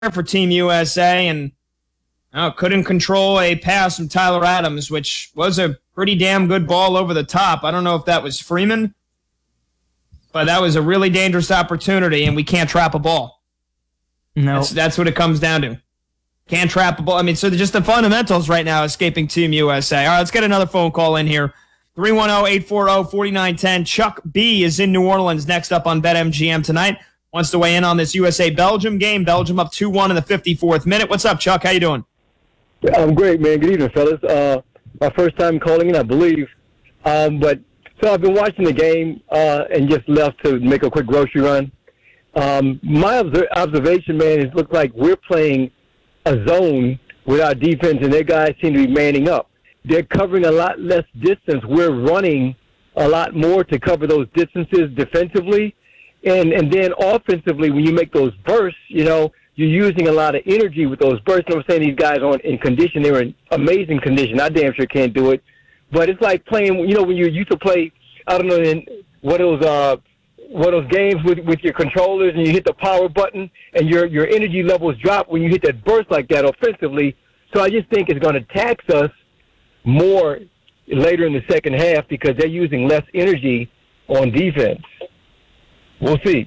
for Team USA and couldn't control a pass from Tyler Adams, which was a pretty damn good ball over the top. I don't know if that was Freeman, but that was a really dangerous opportunity, and we can't trap a ball. No. That's what it comes down to. Can't trap a ball. I mean, so just the fundamentals right now escaping Team USA. All right, let's get another phone call in here. 310-840-4910. Chuck B is in New Orleans next up on BetMGM tonight. Wants to weigh in on this USA-Belgium game. Belgium up 2-1 in the 54th minute. What's up, Chuck? How you doing? I'm great, man. Good evening, fellas. My first time calling in, I believe. But so I've been watching the game and just left to make a quick grocery run. My observation, man, is it looks like we're playing a zone with our defense, and their guys seem to be manning up. They're covering a lot less distance. We're running a lot more to cover those distances defensively. And then offensively, when you make those bursts, you're using a lot of energy with those bursts. I'm saying these guys aren't in condition. They were in amazing condition. I damn sure can't do it. But it's like playing, when you used to play, I don't know, in one of those games with your controllers, and you hit the power button and your energy levels drop when you hit that burst like that offensively. So I just think it's going to tax us more later in the second half because they're using less energy on defense. We'll see.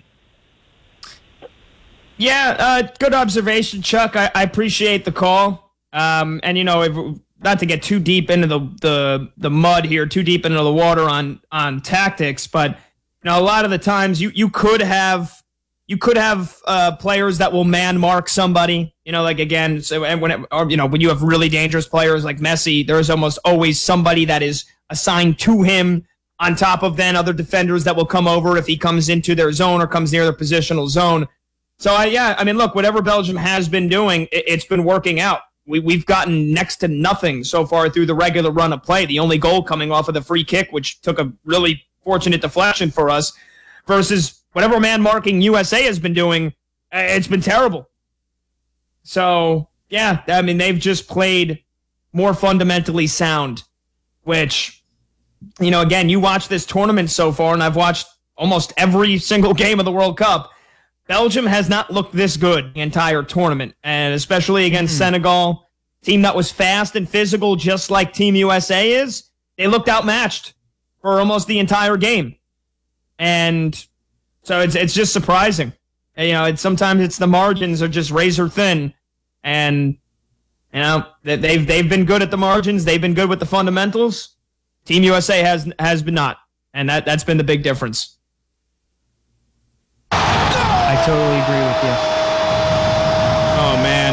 Yeah, good observation, Chuck. I appreciate the call. And not to get too deep into the mud here, too deep into the water on tactics, but a lot of the times you could have players that will man mark somebody. Like again, so and when you have really dangerous players like Messi, there's almost always somebody that is assigned to him. On top of then other defenders that will come over if he comes into their zone or comes near their positional zone. So, look, whatever Belgium has been doing, it's been working out. We've gotten next to nothing so far through the regular run of play. The only goal coming off of the free kick, which took a really fortunate deflection for us, versus whatever man-marking USA has been doing, it's been terrible. So, they've just played more fundamentally sound, which... again, you watch this tournament so far, and I've watched almost every single game of the World Cup. Belgium has not looked this good the entire tournament, and especially against Senegal, team that was fast and physical just like Team USA is. They looked outmatched for almost the entire game. And so it's just surprising. Sometimes it's the margins are just razor thin, and they've been good at the margins. They've been good with the fundamentals. Team USA has been not, and that's been the big difference. I totally agree with you. Oh, man.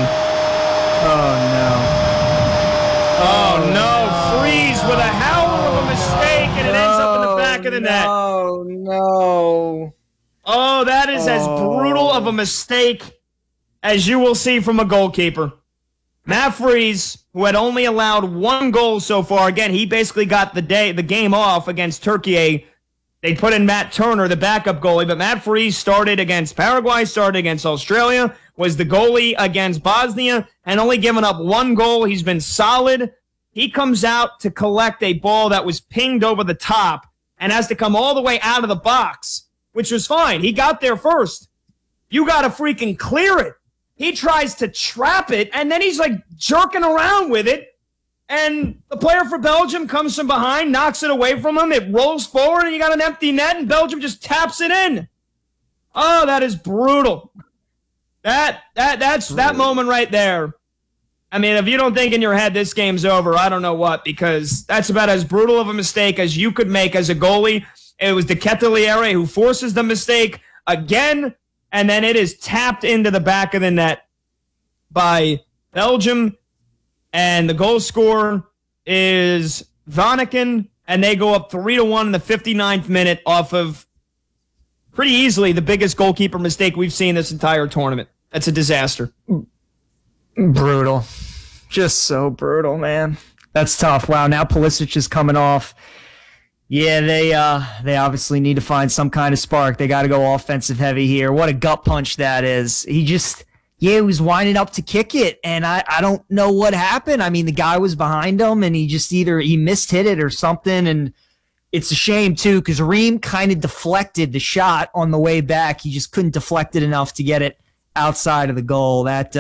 Oh, no. Freeze with a howler of a mistake, and it ends up in the back of the net. Oh, no. Oh, that is as brutal of a mistake as you will see from a goalkeeper. Matt Freese, who had only allowed one goal so far, again, he basically got the game off against Turkey. They put in Matt Turner, the backup goalie, but Matt Freese started against Paraguay, started against Australia, was the goalie against Bosnia, and only given up one goal. He's been solid. He comes out to collect a ball that was pinged over the top and has to come all the way out of the box, which was fine. He got there first. You got to freaking clear it. He tries to trap it, and then he's like jerking around with it. And the player for Belgium comes from behind, knocks it away from him. It rolls forward, and you got an empty net, and Belgium just taps it in. Oh, that is brutal. That's that moment right there. I mean, if you don't think in your head this game's over, I don't know what, because that's about as brutal of a mistake as you could make as a goalie. It was De Ketelaere who forces the mistake again. And then it is tapped into the back of the net by Belgium. And the goal scorer is Vanaken. And they go up 3-1 in the 59th minute off of pretty easily the biggest goalkeeper mistake we've seen this entire tournament. That's a disaster. Brutal. Just so brutal, man. That's tough. Wow, now Pulisic is coming off. Yeah, they obviously need to find some kind of spark. They got to go offensive heavy here. What a gut punch that is. He was winding up to kick it, and I don't know what happened. I mean, the guy was behind him, and he just either he mishit it or something, and it's a shame, too, because Ream kind of deflected the shot on the way back. He just couldn't deflect it enough to get it outside of the goal. That